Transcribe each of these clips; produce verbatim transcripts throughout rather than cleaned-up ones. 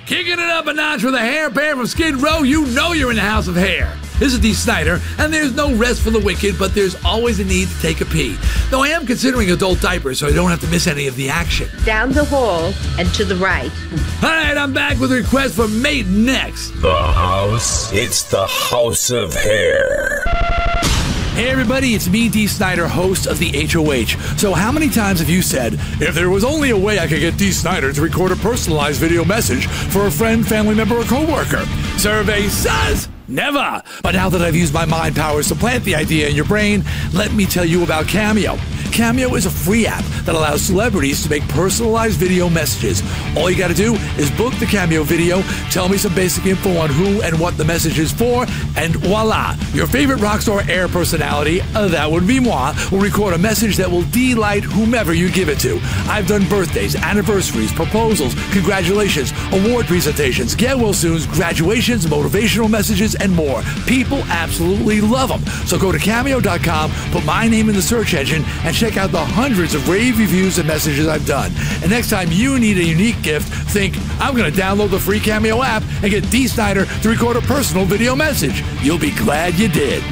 Kicking it up a notch with a hair pair from Skid Row, you know you're in the house of hair. This is Dee Snider, and there's no rest for the wicked, but there's always a need to take a pee. Though I am considering adult diapers, so I don't have to miss any of the action. Down the hall and to the right. All right, I'm back with a request for Mate Next. The house, it's the house of hair. Hey everybody, it's me, Dee Snider, host of the H O H. So how many times have you said, if there was only a way I could get Dee Snider to record a personalized video message for a friend, family member, or coworker? Survey says never. But now that I've used my mind powers to plant the idea in your brain, let me tell you about Cameo. Cameo is a free app that allows celebrities to make personalized video messages. All you gotta do is book the Cameo video, tell me some basic info on who and what the message is for, and voila! Your favorite rockstar air personality, uh, that would be moi, will record a message that will delight whomever you give it to. I've done birthdays, anniversaries, proposals, congratulations, award presentations, get well soons, graduations, motivational messages, and more. People absolutely love them. So go to cameo dot com, put my name in the search engine, and check out the hundreds of rave reviews and messages I've done. And next time you need a unique gift, think, I'm going to download the free Cameo app and get Dee Snider to record a personal video message. You'll be glad you did.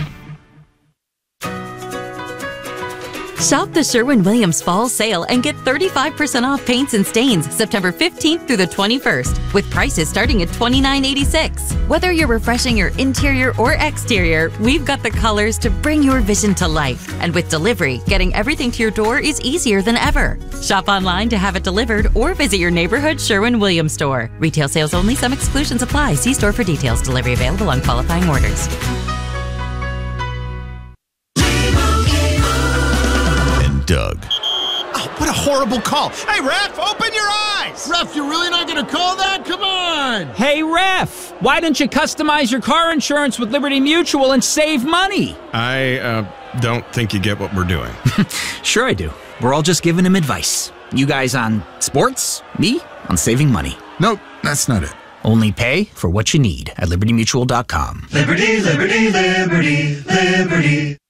Shop the Sherwin-Williams Fall Sale and get thirty-five percent off paints and stains September fifteenth through the twenty-first, with prices starting at twenty-nine eighty-six. Whether you're refreshing your interior or exterior, we've got the colors to bring your vision to life. And with delivery, getting everything to your door is easier than ever. Shop online to have it delivered or visit your neighborhood Sherwin-Williams store. Retail sales only. Some exclusions apply. See store for details. Delivery available on qualifying orders. Doug. Oh, what a horrible call. Hey, Ref, open your eyes! Ref, you're really not going to call that? Come on! Hey, Ref, why don't you customize your car insurance with Liberty Mutual and save money? I, uh, don't think you get what we're doing. Sure I do. We're all just giving him advice. You guys on sports, me on saving money. Nope, that's not it. Only pay for what you need at liberty mutual dot com. Liberty, liberty, liberty, liberty.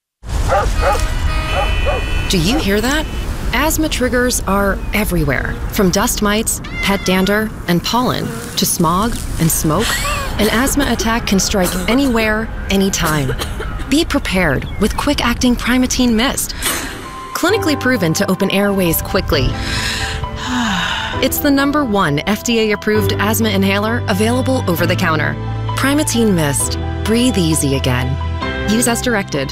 Do you hear that? Asthma triggers are everywhere, from dust mites, pet dander, and pollen, to smog and smoke. An asthma attack can strike anywhere, anytime. Be prepared with quick-acting Primatene Mist. Clinically proven to open airways quickly. It's the number one F D A-approved asthma inhaler available over the counter. Primatene Mist. Breathe easy again. Use as directed.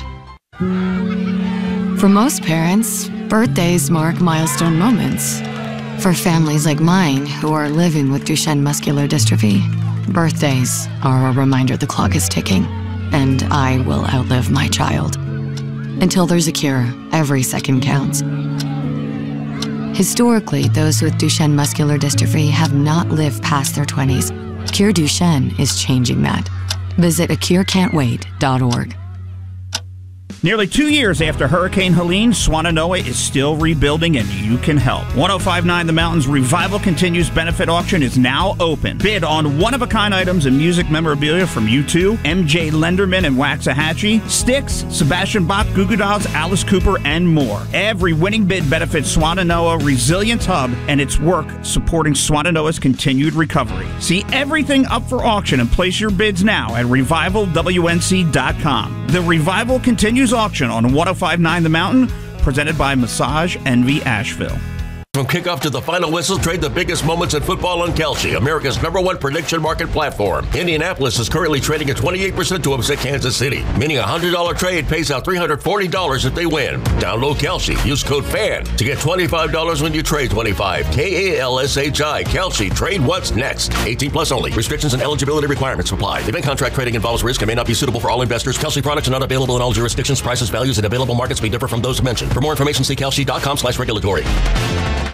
For most parents, birthdays mark milestone moments. For families like mine who are living with Duchenne muscular dystrophy, birthdays are a reminder the clock is ticking, and I will outlive my child. Until there's a cure, every second counts. Historically, those with Duchenne muscular dystrophy have not lived past their twenties. Cure Duchenne is changing that. Visit a cure can't wait dot org. Nearly two years after Hurricane Helene, Swannanoa is still rebuilding, and you can help. ten fifty-nine The Mountain's Revival Continues benefit auction is now open. Bid on one-of-a-kind items and music memorabilia from U two, M J Lenderman and Waxahachie, Styx, Sebastian Bach, Goo Goo Dolls, Alice Cooper, and more. Every winning bid benefits Swannanoa Resilience Hub and its work supporting Swannanoa's continued recovery. See everything up for auction and place your bids now at revival w n c dot com. The Revival Continues auction on ten fifty-nine The Mountain, presented by Massage Envy Asheville. From kickoff to the final whistle, trade the biggest moments in football on Kalshi, America's number one prediction market platform. Indianapolis is currently trading at twenty-eight percent to upset Kansas City, meaning a one hundred dollars trade pays out three hundred forty dollars if they win. Download Kalshi. Use code FAN to get twenty-five dollars when you trade twenty-five. K A L S H I. Kalshi. Trade what's next. eighteen plus only. Restrictions and eligibility requirements apply. Event contract trading involves risk and may not be suitable for all investors. Kalshi products are not available in all jurisdictions. Prices, values, and available markets may differ from those mentioned. For more information, see kalshi dot com slash regulatory.